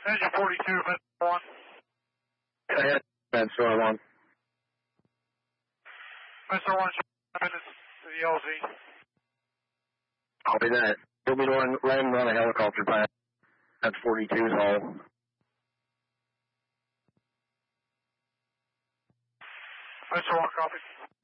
Engine 42, Med 1. Go ahead, Med 1. Med 1, minutes to the LZ. Copy that. You'll be landing on a helicopter pad. That's 42's all. Med 1, copy.